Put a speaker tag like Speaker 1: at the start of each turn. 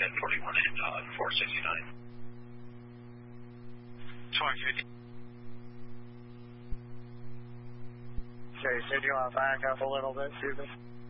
Speaker 1: 1041 and 469.
Speaker 2: 2050.
Speaker 3: Okay, so do you want to back up a little bit, Susan?